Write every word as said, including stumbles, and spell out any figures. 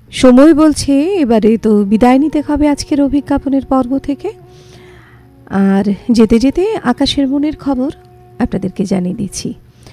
সময় বলছে এবারে তো বিদায় নিতে হবে আজকের অভিজ্ঞাপনের পর্ব থেকে। আর যেতে যেতে আকাশের মনের খবর আপনাদেরকে জানিয়ে দিচ্ছি।